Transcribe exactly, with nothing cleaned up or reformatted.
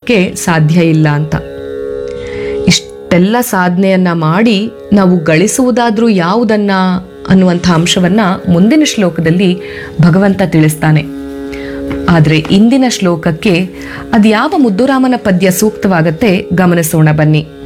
ಗಳಿಸೋದಕ್ಕೆ ಸಾಧ್ಯ ಇಲ್ಲ ಅಂತ. ಇಷ್ಟೆಲ್ಲ ಸಾಧನೆಯನ್ನ ಮಾಡಿ ನಾವು ಗಳಿಸುವುದಾದ್ರೂ ಯಾವುದನ್ನ ಅನ್ನುವಂಥ ಅಂಶವನ್ನ ಮುಂದಿನ ಶ್ಲೋಕದಲ್ಲಿ ಭಗವಂತ ತಿಳಿಸ್ತಾನೆ. ಆದರೆ ಇಂದಿನ ಶ್ಲೋಕಕ್ಕೆ ಅದು ಯಾವ ಮುದ್ದುರಾಮನ ಪದ್ಯ ಸೂಕ್ತವಾಗತ್ತೆ ಗಮನಿಸೋಣ ಬನ್ನಿ.